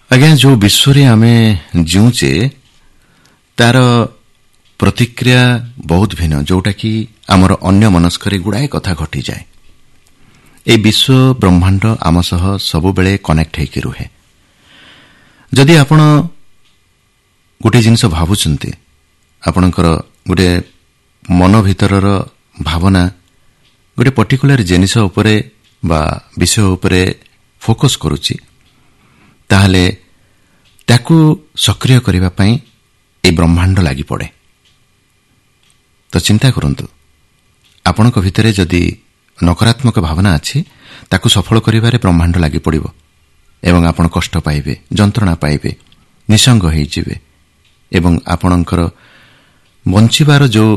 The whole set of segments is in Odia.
ଆଜ୍ଞା, ଯେଉଁ ବିଶ୍ୱରେ ଆମେ ଜିଉଛେ ତାର ପ୍ରତିକ୍ରିୟା ବହୁତ ଭିନ୍ନ, ଯେଉଁଟାକି ଆମର ଅନ୍ୟ ମନସ୍କରେ ଗୁଡ଼ାଏ କଥା ଘଟିଯାଏ। ଏହି ବିଶ୍ୱ ବ୍ରହ୍ମାଣ୍ଡ ଆମ ସହ ସବୁବେଳେ କନେକ୍ଟ ହୋଇକି ରୁହେ। ଯଦି ଆପଣ ଗୋଟିଏ ଜିନିଷ ଭାବୁଛନ୍ତି, ଆପଣଙ୍କର ଗୋଟିଏ ମନ ଭିତରର ଭାବନା ଗୋଟିଏ ପର୍ଟିକୁଲାର ଜିନିଷ ଉପରେ ବା ବିଷୟ ଉପରେ ଫୋକସ୍ କରୁଛି, ତାହେଲେ ତାକୁ ସକ୍ରିୟ କରିବା ପାଇଁ ଏହି ବ୍ରହ୍ମାଣ୍ଡ ଲାଗିପଡ଼େ। ତ ଚିନ୍ତା କରନ୍ତୁ, ଆପଣଙ୍କ ଭିତରେ ଯଦି ନକାରାତ୍ମକ ଭାବନା ଅଛି, ତାକୁ ସଫଳ କରିବାରେ ବ୍ରହ୍ମାଣ୍ଡ ଲାଗିପଡ଼ିବ ଏବଂ ଆପଣ କଷ୍ଟ ପାଇବେ, ଯନ୍ତ୍ରଣା ପାଇବେ, ନିଃସଙ୍ଗ ହୋଇଯିବେ ଏବଂ ଆପଣଙ୍କର ବଞ୍ଚିବାର ଯେଉଁ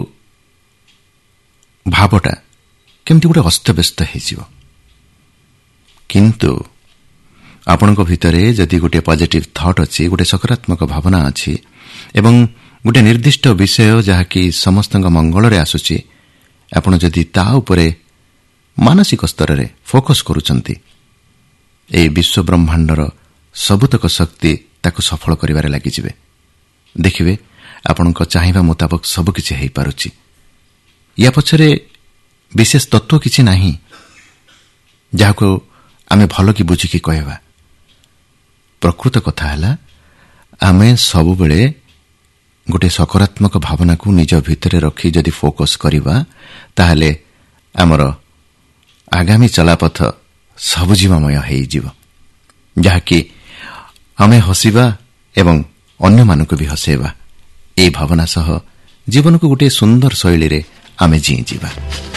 ଭାବଟା କେମିତି ଗୋଟେ ଅସ୍ତବ୍ୟସ୍ତ ହୋଇଯିବ। କିନ୍ତୁ ଆପଣଙ୍କ ଭିତରେ ଯଦି ଗୋଟିଏ ପଜିଟିଭ୍ ଥଟ୍ ଅଛି, ଗୋଟିଏ ସକାରାତ୍ମକ ଭାବନା ଅଛି ଏବଂ ଗୋଟିଏ ନିର୍ଦ୍ଦିଷ୍ଟ ବିଷୟ ଯାହାକି ସମସ୍ତଙ୍କ ମଙ୍ଗଳରେ ଆସୁଛି, ଆପଣ ଯଦି ତା ଉପରେ ମାନସିକ ସ୍ତରରେ ଫୋକସ୍ କରୁଛନ୍ତି, ଏହି ବିଶ୍ୱ ବ୍ରହ୍ମାଣ୍ଡର ସବୁତକ ଶକ୍ତି ତାକୁ ସଫଳ କରିବାରେ ଲାଗିଯିବେ। ଦେଖିବେ ଆପଣଙ୍କ ଚାହିଁବା ମୁତାବକ ସବୁକିଛି ହୋଇପାରୁଛି। ୟା ପଛରେ ବିଶେଷ ତତ୍ତ୍ୱ କିଛି ନାହିଁ ଯାହାକୁ ଆମେ ଭଲ କି ବୁଝିକି କହିବା। ପ୍ରକୃତ କଥା ହେଲା, ଆମେ ସବୁବେଳେ ଗୋଟିଏ ସକାରାତ୍ମକ ଭାବନାକୁ ନିଜ ଭିତରେ ରଖି ଯଦି ଫୋକସ୍ କରିବା, ତାହେଲେ ଆମର ଆଗାମୀ ଚଲାପଥ ସବୁଜିମାମୟ ହୋଇଯିବ, ଯାହାକି ଆମେ ହସିବା ଏବଂ ଅନ୍ୟମାନଙ୍କୁ ବି ହସେଇବା। ଏହି ଭାବନା ସହ ଜୀବନକୁ ଗୋଟିଏ ସୁନ୍ଦର ଶୈଳୀରେ ଆମେ ଜିଇଁଯିବା।